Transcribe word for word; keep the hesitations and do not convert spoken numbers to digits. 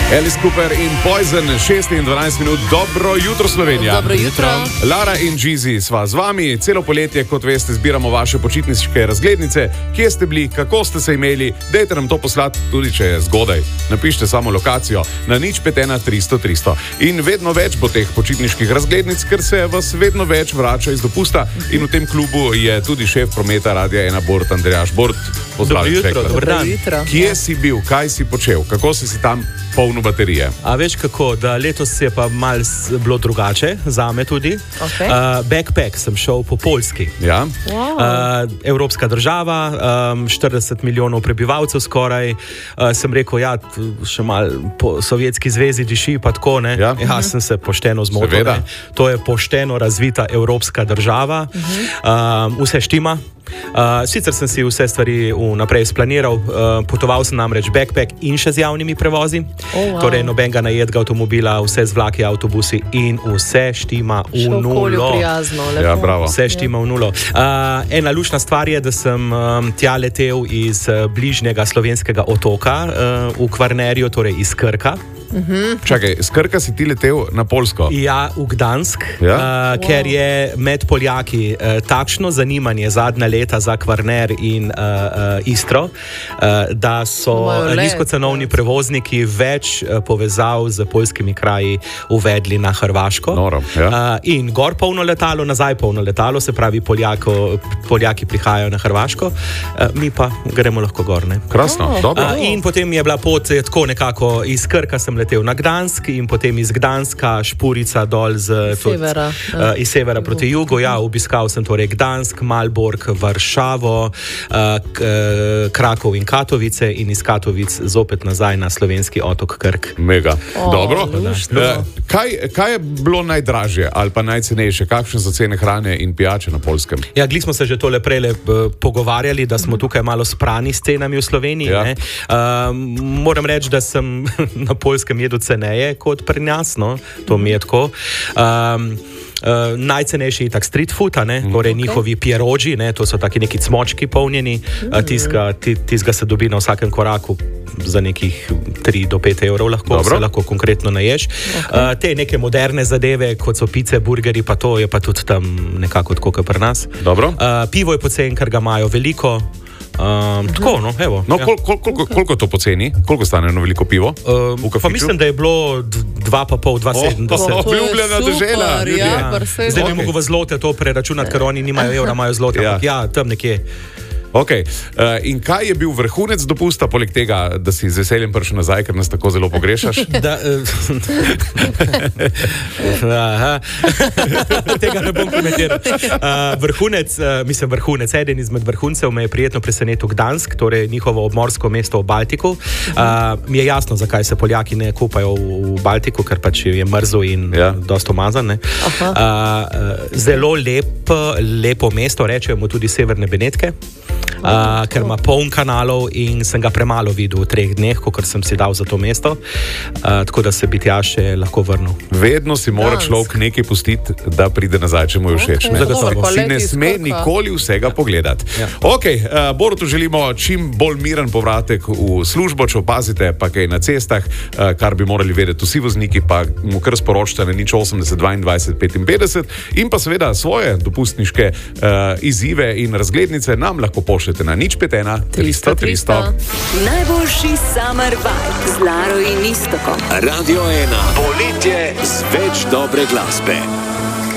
Alice Cooper in Poison, šest in dvanajst minut. Dobro jutro, Slovenija. Dobro jutro. Lara in Jeezy sva z vami. Celo poletje, kot veste, zbiramo vaše počitniške razglednice. Kje ste bili, kako ste se imeli? Dajte nam to poslati, tudi če je zgodaj. Napišite samo lokacijo na nič pet ena tristo tristo. In vedno več bo teh počitniških razglednic, ker se vas vedno več vrača iz dopusta. In v tem klubu je tudi šef prometa Radia ena Bort, Andrejaš Bort. Dobro jutro, dobro dan. Kje si bil, kaj si počel, kako si si tam polno baterije? A veš kako, da letos je pa malo bilo drugače, zame tudi. Okay. Uh, backpack sem šel po Poljski. Ja. Wow. Uh, evropska država, um, štirideset milijonov prebivalcev skoraj. Uh, sem rekel, ja, še malo po Sovjetski zvezi diši, pa tako, ne? Ja. Ja, sem se pošteno zmotil. Seveda. To je pošteno razvita evropska država. Uh, vse štima. Uh, sicer sem si vse stvari vnaprej splaniral, uh, potoval sem namreč backpack in še z javnimi prevozi, Oh, wow. torej nobenega najetega avtomobila, vse z vlaki, avtobusi in vse štima v Še okolju nulo. prijazno, lepo. Ja, bravo. Vse štima v nulo. Uh, ena luštna stvar je, da sem um, tja letel iz uh, bližnjega slovenskega otoka uh, v Kvarnerju, torej iz Krka. Čakaj, z Krka si ti letel na Poljsko? Ja, v Gdansk, Ja? uh, ker je med Poljaki uh, takšno zanimanje zadnja leta za Kvarner in uh, uh, Istro, uh, da so Imajo let, nizkocenovni ja. prevozniki več uh, povezav z poljskimi kraji uvedli na Hrvaško. Noro, ja. uh, in gor polno letalo, nazaj polno letalo, se pravi Poljako, Poljaki prihajajo na Hrvaško, uh, mi pa gremo lahko gor. Ne? Krasno, Oh. dobro. Uh, in potem je bila pot eh, tako nekako iz Krka sem letel na Gdansk in potem iz Gdanska špurica dol z, tudi, severa, uh, ja. iz severa proti jugu. Ja, obiskal sem torej Gdansk, Malbork, Varšavo, uh, k, uh, Krakov in Katovice in iz Katovic zopet nazaj na slovenski otok Krk. Mega. O, Dobro. luštno. Eh, kaj, kaj je bilo najdražje ali pa najcenejše? Kakšne so cene hrane in pijače na Poljskem? Ja, glih smo se že tole prele uh, pogovarjali, da smo tukaj malo sprani s cenami v Sloveniji. Ja. Ne? Uh, moram reči, da sem na Poljskem jedel ceneje kot pri nas, no? To mi je tako. Um, Uh, najcenejši je tak street food, ne? Mm. Torej okay. Njihovi pierogi, ne? To so taki neki cmočki polnjeni, mm. uh, tizga, tizga se dobi na vsakem koraku za nekih tri do pet evrov, lahko Dobro. se lahko konkretno naješ. Okay. Uh, te neke moderne zadeve, kot so pice, burgeri, pa to je pa tudi tam nekako tako, kot pri nas. Dobro. Uh, pivo je pocen, ker ga imajo veliko. Um, tako, no, evo. No, ja. kol, kol, koliko, koliko to poceni? Koliko stane eno veliko pivo? Um, V pa kafiču? mislim, da je bilo d- dva pa pol, dva sedemdeset. Oh, To je obljubljena super, dežela, ljudje. ja, pa vse- Zdaj ne Ok. mogo v zlote to preračunati, ker oni nimajo evra, imajo zlote, Ja. ampak ja, tam nekje. Okay. Uh, in kaj je bil vrhunec dopusta, poleg tega, da si z veseljem prišel nazaj, ker nas tako zelo pogrešaš? Da, uh, aha. Tega ne bom komentiral. Uh, vrhunec, uh, mislim vrhunec, eden izmed vrhuncev me je prijetno presenetil Gdansk, torej njihovo obmorsko mesto v Baltiku. Uh, mi je jasno, zakaj se Poljaki ne kupajo v, v Baltiku, ker pač je mrzo in Ja. ja. dosta umazan. Ne? Uh, uh, zelo lep, lepo mesto, rečejo mu tudi Severne Benetke. Uh, ker ima poln kanalov in sem ga premalo videl v treh dneh, kot sem si dal za to mesto, uh, tako da se bi tja še lahko vrnil. Vedno si mora Gdansk. človek nekaj pustiti, da pride nazaj, če mu je všeč. Okej, Ne? Zagotovo. dobro, Si kolegi ne iz sme Krka. nikoli vsega pogledati. Ja. Okay, uh, Borutu želimo čim bolj miren povratek v službo, če opazite pa kaj na cestah, uh, kar bi morali vedeti vsi vozniki, pa mu kar sporočite na nič osemdeset dvaindvajset petinpetdeset in pa seveda svoje dopustniške uh, izzive in razglednice nam lahko pošljete na nič pet ena tristo tristo. Najboljši summer vibe z Laro in Istokom. Radio ena. Poletje z več dobre glasbe.